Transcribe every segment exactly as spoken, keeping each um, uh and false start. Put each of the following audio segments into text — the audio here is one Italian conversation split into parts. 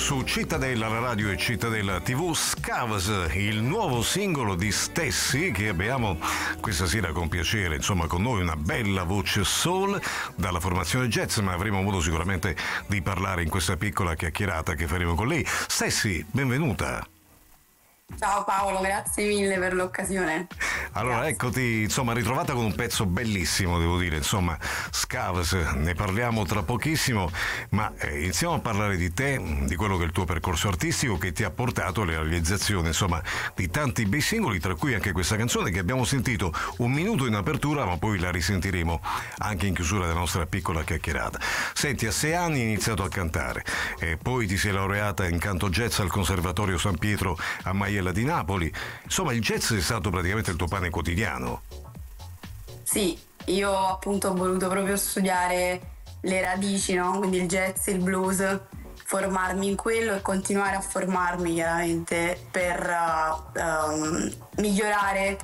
Su Cittadella, la radio e Cittadella tivù, Scavs, il nuovo singolo di Stessi che abbiamo questa sera con piacere, insomma con noi una bella voce soul dalla formazione jazz, ma avremo modo sicuramente di parlare in questa piccola chiacchierata che faremo con lei. Stessi, benvenuta. Ciao Paolo, grazie mille per l'occasione. Allora, grazie. Eccoti, insomma, ritrovata con un pezzo bellissimo, devo dire, insomma, Scavs, ne parliamo tra pochissimo, ma eh, iniziamo a parlare di te, di quello che è il tuo percorso artistico che ti ha portato alla realizzazione, insomma, di tanti bei singoli, tra cui anche questa canzone che abbiamo sentito un minuto in apertura, ma poi la risentiremo anche in chiusura della nostra piccola chiacchierata. Senti, a sei anni hai iniziato a cantare, e poi ti sei laureata in canto jazz al Conservatorio San Pietro a Maiella di Napoli. Insomma, il jazz è stato praticamente il tuo pane quotidiano. Sì, io appunto ho voluto proprio studiare le radici, no? Quindi il jazz, il blues, formarmi in quello e continuare a formarmi chiaramente per uh, um, migliorare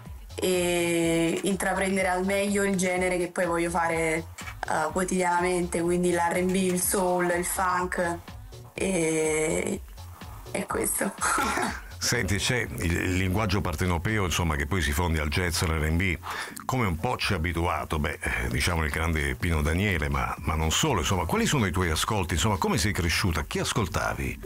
e intraprendere al meglio il genere che poi voglio fare uh, quotidianamente, quindi l'R and B, il soul, il funk e, e questo. Senti, c'è il, il linguaggio partenopeo, insomma, che poi si fonde al jazz, all'R and B, come un po' ci ha abituato, beh, diciamo il grande Pino Daniele, ma, ma non solo, insomma, quali sono i tuoi ascolti, insomma, come sei cresciuta, chi ascoltavi?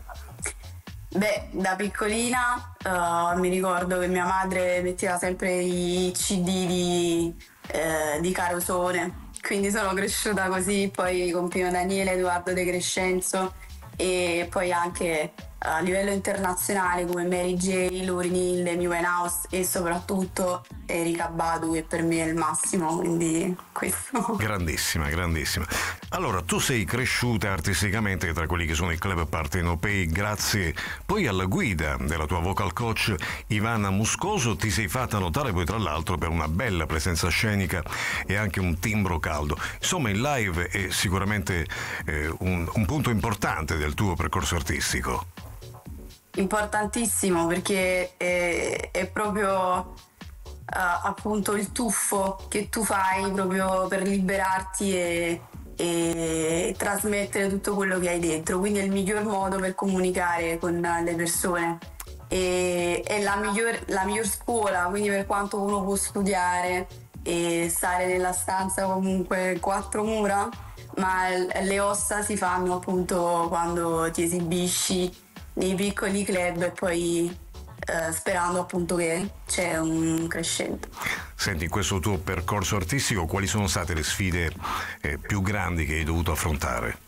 Beh, da piccolina uh, mi ricordo che mia madre metteva sempre i C D di, eh, di Carosone, quindi sono cresciuta così, poi con Pino Daniele, Edoardo De Crescenzo e poi anche a livello internazionale come Mary J, Lauryn Hill, Amy Winehouse e soprattutto Erykah Badu, che per me è il massimo, quindi questo. Grandissima, grandissima. Allora, tu sei cresciuta artisticamente tra quelli che sono i club partenopei grazie poi alla guida della tua vocal coach Ivana Muscoso, ti sei fatta notare poi tra l'altro per una bella presenza scenica e anche un timbro caldo. Insomma, il live è sicuramente eh, un, un punto importante del tuo percorso artistico. Importantissimo, perché è, è proprio uh, appunto il tuffo che tu fai proprio per liberarti e, e trasmettere tutto quello che hai dentro, quindi è il miglior modo per comunicare con le persone e è la miglior, la miglior scuola, quindi per quanto uno può studiare e stare nella stanza comunque quattro mura, ma le ossa si fanno appunto quando ti esibisci nei piccoli club e poi eh, sperando appunto che c'è un crescendo. Senti, in questo tuo percorso artistico quali sono state le sfide eh, più grandi che hai dovuto affrontare?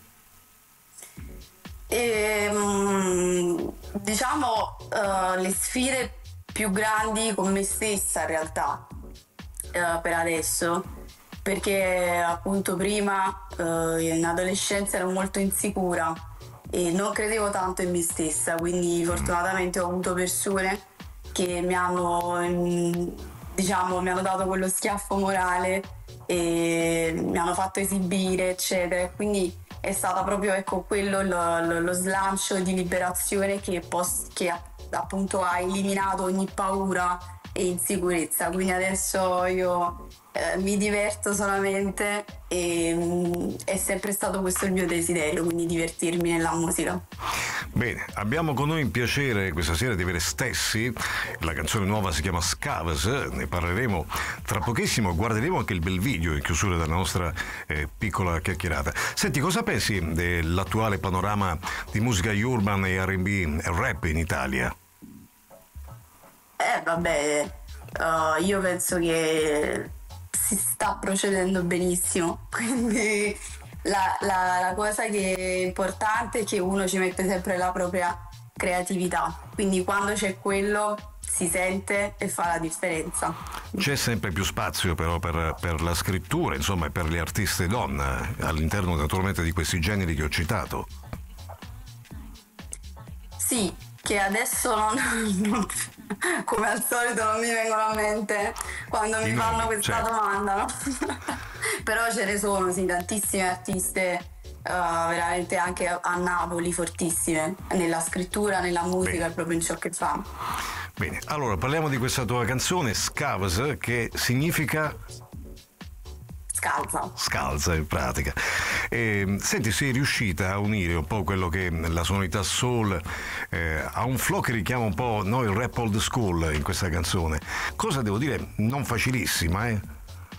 E, mh, diciamo uh, le sfide più grandi con me stessa in realtà uh, per adesso, perché appunto prima uh, in adolescenza ero molto insicura e non credevo tanto in me stessa, quindi fortunatamente ho avuto persone che mi hanno diciamo mi hanno dato quello schiaffo morale e mi hanno fatto esibire eccetera, quindi è stata proprio ecco quello lo, lo, lo slancio di liberazione che, pos- che appunto ha eliminato ogni paura e insicurezza, quindi adesso io eh, mi diverto solamente e mh, è sempre stato questo il mio desiderio, quindi divertirmi nella musica. Bene, abbiamo con noi il piacere questa sera di avere Stessi, la canzone nuova si chiama Scavs, ne parleremo tra pochissimo, guarderemo anche il bel video in chiusura della nostra eh, piccola chiacchierata. Senti, cosa pensi dell'attuale panorama di musica urban e R and B e rap in Italia? Eh vabbè, uh, io penso che si sta procedendo benissimo, quindi la, la, la cosa che è importante è che uno ci mette sempre la propria creatività, quindi quando c'è quello si sente e fa la differenza. C'è sempre più spazio però per, per la scrittura, insomma, e per le artiste donne all'interno naturalmente di questi generi che ho citato. Sì, che adesso non, non, come al solito non mi vengono a mente quando mi fanno questa certo. domanda, no? Però ce ne sono, sì, tantissime artiste uh, veramente anche a Napoli fortissime nella scrittura, nella musica e proprio in ciò che fanno. Bene, allora parliamo di questa tua canzone Scavs, che significa scalza. Scalza in pratica. E, senti, sei riuscita a unire un po' quello che è la sonorità soul eh, a un flow che richiama un po' no, il rap old school in questa canzone. Cosa devo dire? Non facilissima, eh?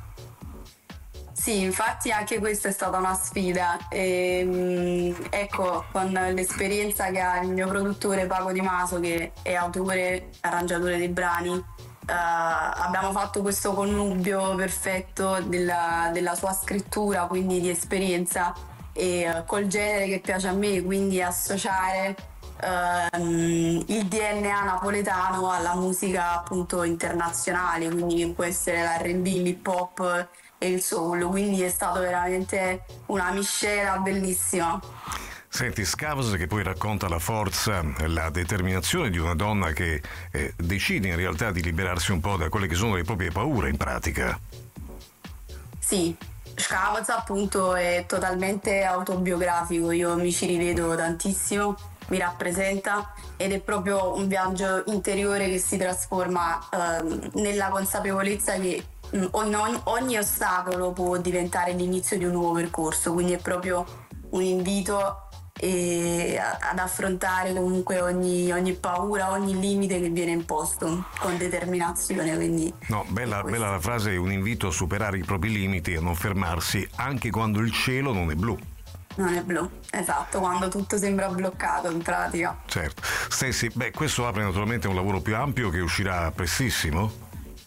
Sì, infatti anche questa è stata una sfida. E, ecco, con l'esperienza che ha il mio produttore Paco Di Maso, che è autore, arrangiatore dei brani, eh, abbiamo fatto questo connubio perfetto della, della sua scrittura, quindi di esperienza, e eh, col genere che piace a me, quindi associare ehm, il D N A napoletano alla musica appunto internazionale, quindi che può essere l'R and B, l'hip hop e il soul, quindi è stato veramente una miscela bellissima. Senti, Scavs che poi racconta la forza, la determinazione di una donna che eh, decide in realtà di liberarsi un po' da quelle che sono le proprie paure in pratica. Sì, Scavs appunto è totalmente autobiografico, io mi ci rivedo tantissimo, mi rappresenta ed è proprio un viaggio interiore che si trasforma eh, nella consapevolezza che Ogni, ogni ostacolo può diventare l'inizio di un nuovo percorso, quindi è proprio un invito eh, ad affrontare comunque ogni, ogni paura, ogni limite che viene imposto con determinazione. Quindi no, bella, bella la frase, un invito a superare i propri limiti e a non fermarsi anche quando il cielo non è blu. Non è blu, esatto, quando tutto sembra bloccato in pratica. Certo. Stessi, beh, questo apre naturalmente un lavoro più ampio che uscirà prestissimo.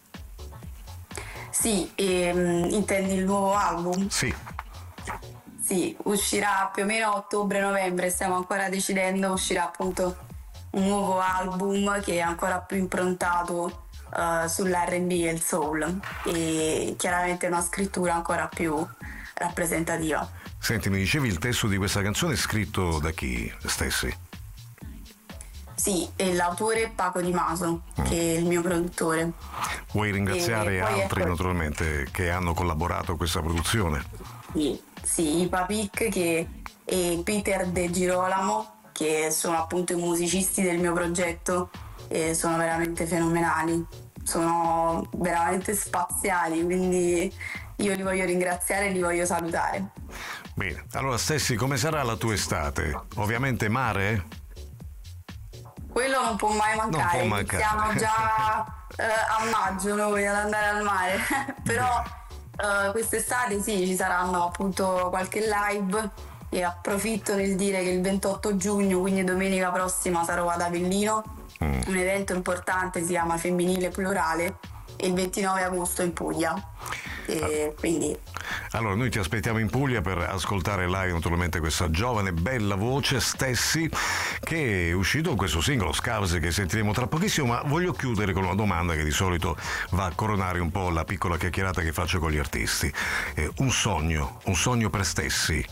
Sì, ehm, intendi il nuovo album? Sì. Sì, uscirà più o meno a ottobre-novembre, stiamo ancora decidendo, uscirà appunto un nuovo album che è ancora più improntato uh, sull'R and B e il soul e chiaramente una scrittura ancora più rappresentativa. Senti, mi dicevi il testo di questa canzone è scritto da chi, Stessi? Sì, e l'autore è Paco Di Maso, mm. che è il mio produttore. Vuoi ringraziare altri, ecco, naturalmente, che hanno collaborato a questa produzione? Sì, sì, i Papic che, e Peter De Girolamo, che sono appunto i musicisti del mio progetto e sono veramente fenomenali, sono veramente spaziali, quindi io li voglio ringraziare e li voglio salutare. Bene, allora Stessi, come sarà la tua estate? Ovviamente mare? Quello non può mai mancare, può mancare. Siamo già eh, a maggio noi ad andare al mare, però eh, quest'estate sì, ci saranno appunto qualche live e approfitto nel dire che il ventotto giugno, quindi domenica prossima, sarò ad Avellino, mm. un evento importante, si chiama Femminile Plurale, e il ventinove agosto in Puglia. E quindi allora noi ti aspettiamo in Puglia per ascoltare live naturalmente questa giovane bella voce Stessi, che è uscito con questo singolo Scavs che sentiremo tra pochissimo, ma voglio chiudere con una domanda che di solito va a coronare un po' la piccola chiacchierata che faccio con gli artisti. Eh, un sogno, un sogno per Stessi.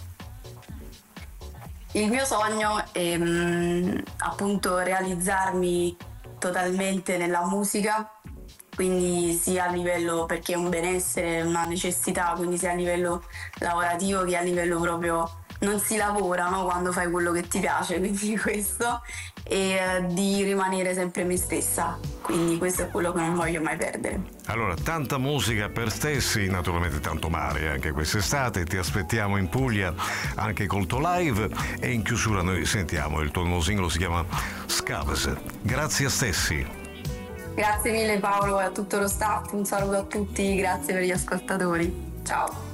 Il mio sogno è mh, appunto realizzarmi totalmente nella musica, quindi sia a livello, perché è un benessere, una necessità, quindi sia a livello lavorativo che a livello proprio non si lavora, no? Quando fai quello che ti piace, quindi questo, e eh, di rimanere sempre me stessa, quindi questo è quello che non voglio mai perdere. Allora, tanta musica per Stessi, naturalmente tanto mare anche quest'estate, ti aspettiamo in Puglia anche col tuo live e in chiusura noi sentiamo il tuo nuovo singolo, si chiama Scavs. Grazie a Stessi. Grazie mille Paolo e a tutto lo staff, un saluto a tutti, grazie per gli ascoltatori, ciao.